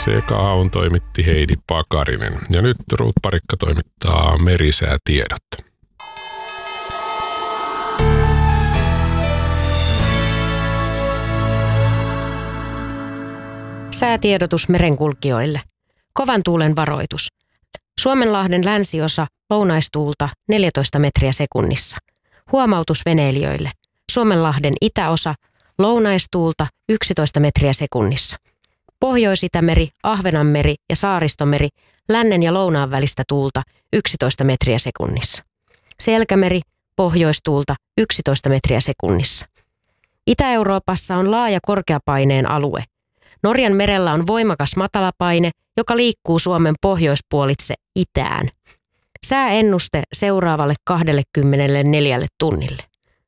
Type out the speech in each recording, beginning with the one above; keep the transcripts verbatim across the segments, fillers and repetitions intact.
Sekahaun toimitti Heidi Pakarinen. Ja nyt Ruut Parikka toimittaa merisäätiedot. Säätiedotus merenkulkijoille. Kovan tuulen varoitus. Suomenlahden länsiosa lounaistuulta neljätoista metriä sekunnissa. Huomautus veneilijöille. Suomenlahden itäosa lounaistuulta yksitoista metriä sekunnissa. Pohjois-Itämeri, Ahvenanmeri ja Saaristomeri lännen ja lounaan välistä tuulta yksitoista metriä sekunnissa. Selkämeri, pohjoistuulta yksitoista metriä sekunnissa. Itä-Euroopassa on laaja korkeapaineen alue. Norjan merellä on voimakas matalapaine, joka liikkuu Suomen pohjoispuolitse itään. Sääennuste seuraavalle kaksikymmentäneljä tunnille.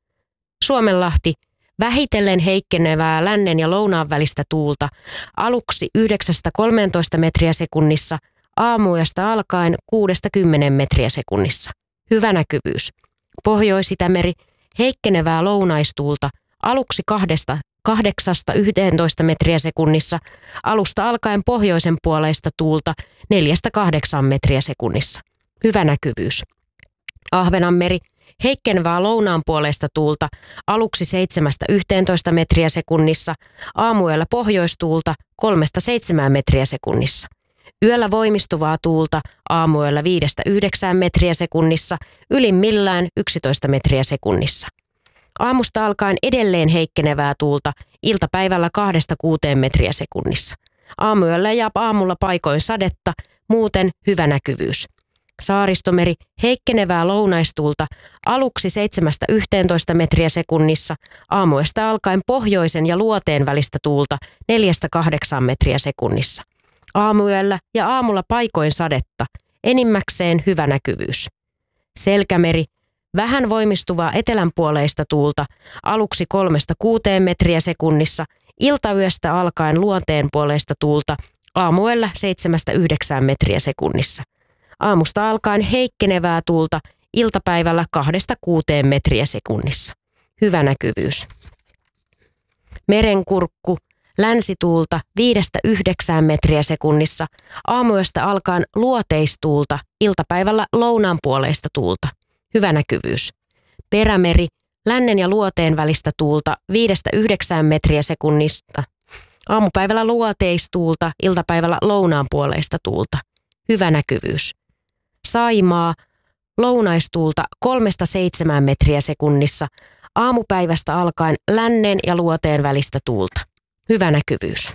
Suomenlahti, vähitellen heikkenevää lännen ja lounaan välistä tuulta, aluksi yhdeksästä kolmeentoista metriä sekunnissa, aamuyöstä alkaen kuudesta kymmeneen metriä sekunnissa. Hyvä näkyvyys. Pohjois-Itämeri, heikkenevää lounaistuulta, aluksi kahdesta kahdeksasta yhteentoista metriä sekunnissa, alusta alkaen pohjoisen puoleista tuulta neljästä kahdeksaan metriä sekunnissa. Hyvä näkyvyys. Ahvenanmeri, heikkenevää lounaan puoleista tuulta, aluksi seitsemästä yhteentoista metriä sekunnissa, aamuyöllä pohjoistuulta kolmesta seitsemään metriä sekunnissa. Yöllä voimistuvaa tuulta, aamuyöllä viidestä yhdeksään metriä sekunnissa, ylimmillään yksitoista metriä sekunnissa. Aamusta alkaen edelleen heikkenevää tuulta, iltapäivällä kahdesta kuuteen metriä sekunnissa. Aamuyöllä ja aamulla paikoin sadetta, muuten hyvä näkyvyys. Saaristomeri, heikkenevää lounaistuulta, aluksi seitsemästä yhteentoista metriä sekunnissa, aamuyöstä alkaen pohjoisen ja luoteen välistä tuulta neljästä kahdeksaan metriä sekunnissa. Aamuyöllä ja aamulla paikoin sadetta, enimmäkseen hyvä näkyvyys. Selkämeri, vähän voimistuvaa etelänpuoleista tuulta, aluksi kolmesta kuuteen metriä sekunnissa, iltayöstä alkaen luoteen puoleista tuulta, aamuyöllä seitsemästä yhdeksään metriä sekunnissa. Aamusta alkaen heikkenevää tuulta, iltapäivällä kahdesta kuuteen metriä sekunnissa. Hyvä näkyvyys. Merenkurkku, länsituulta viidestä yhdeksään metriä sekunnissa, aamuyöstä alkaen luoteistuulta, iltapäivällä lounaan puoleista tuulta. Hyvä näkyvyys. Perämeri, lännen ja luoteen välistä tuulta viidestä yhdeksään metriä sekunnista, aamupäivällä luoteistuulta, iltapäivällä lounaan puoleista tuulta. Hyvä näkyvyys. Saimaa, lounaistuulta kolmesta seitsemään metriä sekunnissa, aamupäivästä alkaen lännen ja luoteen välistä tuulta. Hyvä näkyvyys.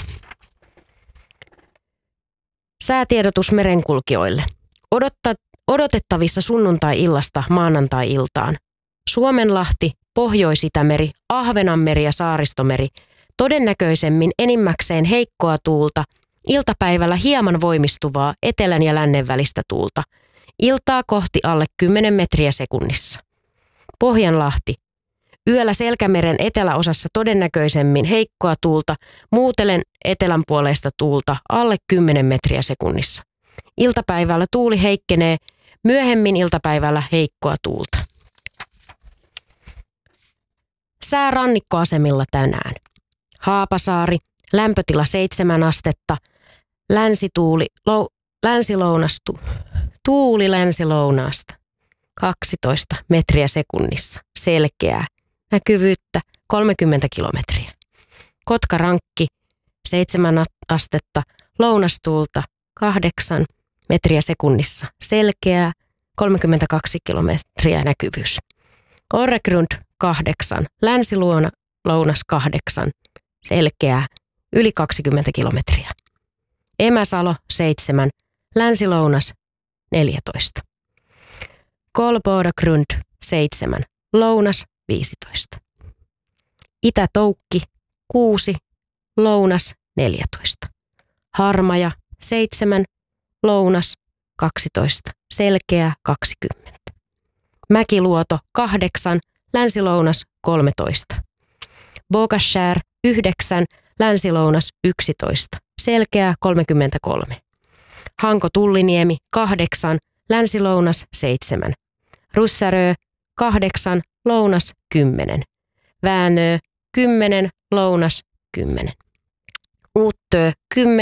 Säätiedotus merenkulkijoille. Odotta, odotettavissa sunnuntai-illasta maanantai-iltaan. Suomenlahti, Pohjois-Itämeri, Ahvenanmeri ja Saaristomeri, todennäköisemmin enimmäkseen heikkoa tuulta, iltapäivällä hieman voimistuvaa etelän ja lännen välistä tuulta. Iltaa kohti alle kymmenen metriä sekunnissa. Pohjanlahti. Yöllä Selkämeren eteläosassa todennäköisemmin heikkoa tuulta, muutelen etelänpuoleista tuulta alle kymmenen metriä sekunnissa. Iltapäivällä tuuli heikkenee, myöhemmin iltapäivällä heikkoa tuulta. Sää rannikkoasemilla tänään. Haapasaari, lämpötila seitsemän astetta, länsituuli, lou, länsilounastu, tuuli länsilounaasta kaksitoista metriä sekunnissa, selkeää, näkyvyyttä kolmekymmentä kilometriä. Kotkarankki, seitsemän astetta, lounastuulta kahdeksan metriä sekunnissa, selkeää, kolmekymmentäkaksi kilometriä näkyvyys. Orregrund kahdeksan, länsiluona lounas kahdeksan, selkeää, yli kaksikymmentä kilometriä. Emäsalo seitsemän, länsilounas neljätoista. Kolbodagrund seitsemän, lounas viisitoista. Itä-Toukki kuusi, lounas neljätoista. Harmaja seitsemän, lounas kaksitoista, selkeä kaksikymmentä. Mäkiluoto kahdeksan, länsilounas kolmetoista. Bogashär yhdeksän, länsilounas yksitoista, selkeä kolmekymmentäkolme. Hanko-Tulliniemi kahdeksan, länsilounas seitsemän. Russärö kahdeksan, lounas kymmenen. Väänö kymmenen, lounas kymmenen. Uuttö kymmenen,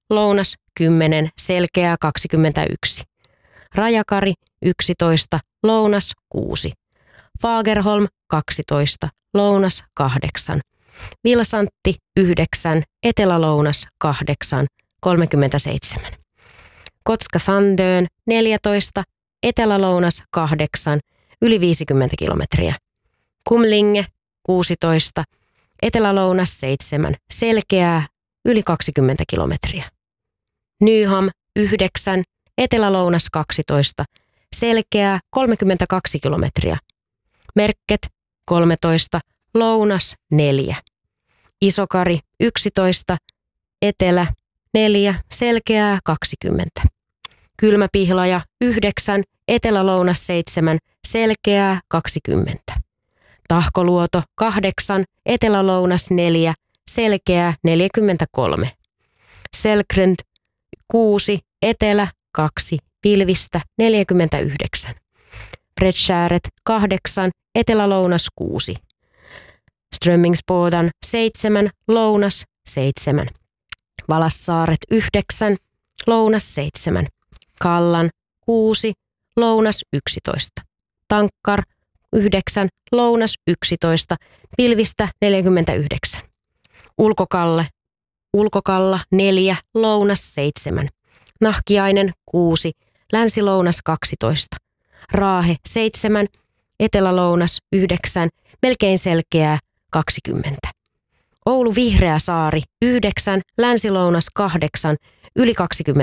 lounas kymmenen, selkeää kaksikymmentäyksi. Rajakari yksitoista, lounas kuusi. Fagerholm kaksitoista, lounas kahdeksan. Vilsantti yhdeksän, etelälounas kahdeksan, kolmekymmentäseitsemän. Kotska-Sandön neljätoista, etelälounas kahdeksan, yli viisikymmentä kilometriä. Kumlinge kuusitoista, etelälounas seitsemän, selkeää, yli kaksikymmentä kilometriä. Nyham yhdeksän, etelälounas kaksitoista, selkeää, kolmekymmentäkaksi kilometriä. Merket kolmetoista, lounas neljä. Isokari yksitoista, etelä neljä, selkeää kaksikymmentä. Kylmäpihlaja yhdeksän, etelälounas seitsemän, selkeää kaksikymmentä. Tahkoluoto kahdeksan, etelälounas neljä, selkeää neljäkymmentäkolme. Selkrend kuusi, etelä kaksi, pilvistä neljäkymmentäyhdeksän. Bredskäret kahdeksan, etelälounas kuusi. Strömmingsbodan seitsemän, lounas seitsemän. Valassaaret yhdeksän, lounas seitsemän. Kallan kuusi, lounas yksitoista. Tankkar yhdeksän, lounas yksitoista, pilvistä neljäkymmentäyhdeksän. Ulkokalle, ulkokalla neljä, lounas seitsemän. Nahkiainen kuusi, länsilounas kaksitoista. Raahe seitsemän, etelälounas yhdeksän, melkein selkeää kaksikymmentä. Oulu Vihreä saari yhdeksän, länsilounas kahdeksan, yli kaksikymmentä